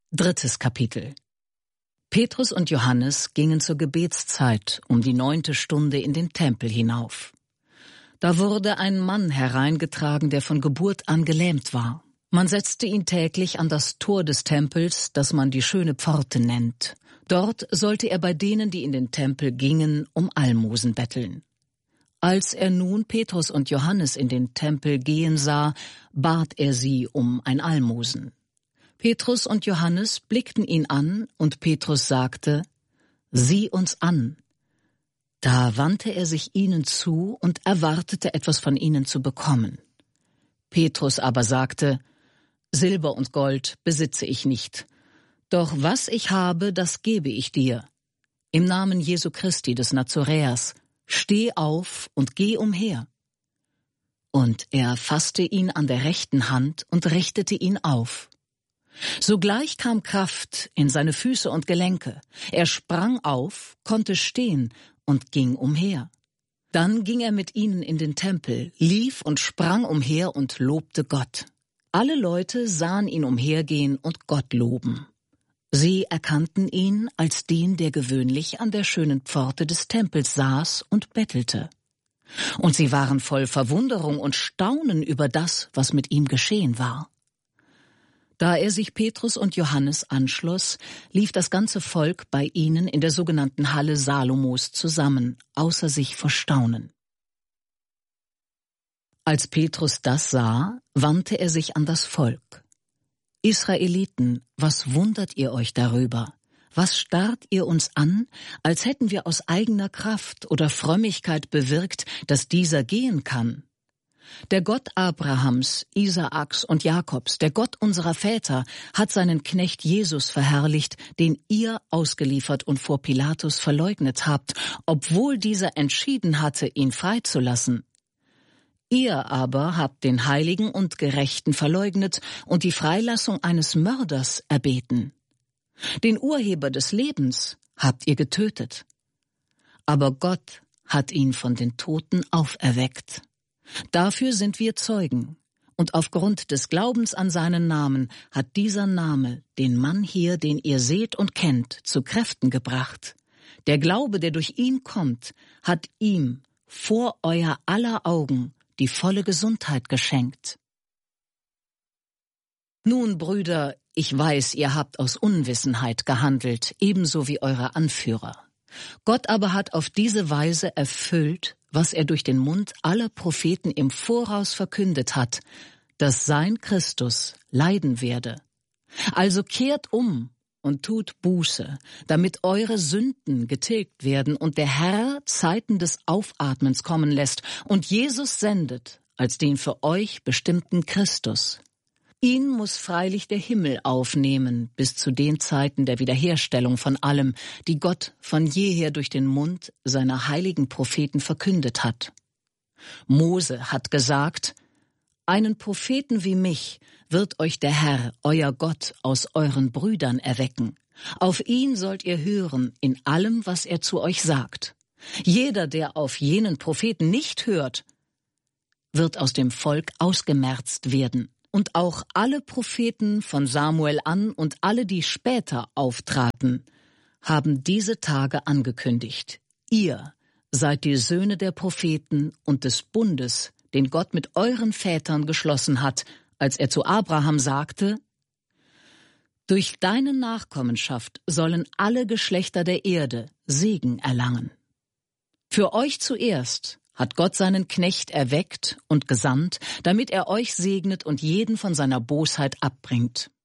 3. Kapitel. Petrus und Johannes gingen zur Gebetszeit um die 9. Stunde in den Tempel hinauf. Da wurde ein Mann hereingetragen, der von Geburt an gelähmt war. Man setzte ihn täglich an das Tor des Tempels, das man die schöne Pforte nennt. Dort sollte er bei denen, die in den Tempel gingen, um Almosen betteln. Als er nun Petrus und Johannes in den Tempel gehen sah, bat er sie um ein Almosen. Petrus und Johannes blickten ihn an, und Petrus sagte: »Sieh uns an.« Da wandte er sich ihnen zu und erwartete, etwas von ihnen zu bekommen. Petrus aber sagte: »Silber und Gold besitze ich nicht, doch was ich habe, das gebe ich dir. Im Namen Jesu Christi des Nazoräers, steh auf und geh umher.« Und er fasste ihn an der rechten Hand und richtete ihn auf. Sogleich kam Kraft in seine Füße und Gelenke. Er sprang auf, konnte stehen und ging umher. Dann ging er mit ihnen in den Tempel, lief und sprang umher und lobte Gott. Alle Leute sahen ihn umhergehen und Gott loben. Sie erkannten ihn als den, der gewöhnlich an der schönen Pforte des Tempels saß und bettelte. Und sie waren voll Verwunderung und Staunen über das, was mit ihm geschehen war. Da er sich Petrus und Johannes anschloss, lief das ganze Volk bei ihnen in der sogenannten Halle Salomos zusammen, außer sich vor Staunen. Als Petrus das sah, wandte er sich an das Volk. »Israeliten, was wundert ihr euch darüber? Was starrt ihr uns an, als hätten wir aus eigener Kraft oder Frömmigkeit bewirkt, dass dieser gehen kann? Der Gott Abrahams, Isaaks und Jakobs, der Gott unserer Väter, hat seinen Knecht Jesus verherrlicht, den ihr ausgeliefert und vor Pilatus verleugnet habt, obwohl dieser entschieden hatte, ihn freizulassen. Ihr aber habt den Heiligen und Gerechten verleugnet und die Freilassung eines Mörders erbeten. Den Urheber des Lebens habt ihr getötet. Aber Gott hat ihn von den Toten auferweckt. Dafür sind wir Zeugen, und aufgrund des Glaubens an seinen Namen hat dieser Name den Mann hier, den ihr seht und kennt, zu Kräften gebracht. Der Glaube, der durch ihn kommt, hat ihm vor euer aller Augen die volle Gesundheit geschenkt. Nun, Brüder, ich weiß, ihr habt aus Unwissenheit gehandelt, ebenso wie eure Anführer. Gott aber hat auf diese Weise erfüllt, was er durch den Mund aller Propheten im Voraus verkündet hat, dass sein Christus leiden werde. Also kehrt um und tut Buße, damit eure Sünden getilgt werden und der Herr Zeiten des Aufatmens kommen lässt und Jesus sendet als den für euch bestimmten Christus. Ihn muss freilich der Himmel aufnehmen bis zu den Zeiten der Wiederherstellung von allem, die Gott von jeher durch den Mund seiner heiligen Propheten verkündet hat. Mose hat gesagt: »Einen Propheten wie mich wird euch der Herr, euer Gott, aus euren Brüdern erwecken. Auf ihn sollt ihr hören in allem, was er zu euch sagt. Jeder, der auf jenen Propheten nicht hört, wird aus dem Volk ausgemerzt werden.« Und auch alle Propheten von Samuel an und alle, die später auftraten, haben diese Tage angekündigt. Ihr seid die Söhne der Propheten und des Bundes, den Gott mit euren Vätern geschlossen hat, als er zu Abraham sagte: »Durch deine Nachkommenschaft sollen alle Geschlechter der Erde Segen erlangen.« Für euch zuerst hat Gott seinen Knecht erweckt und gesandt, damit er euch segnet und jeden von seiner Bosheit abbringt.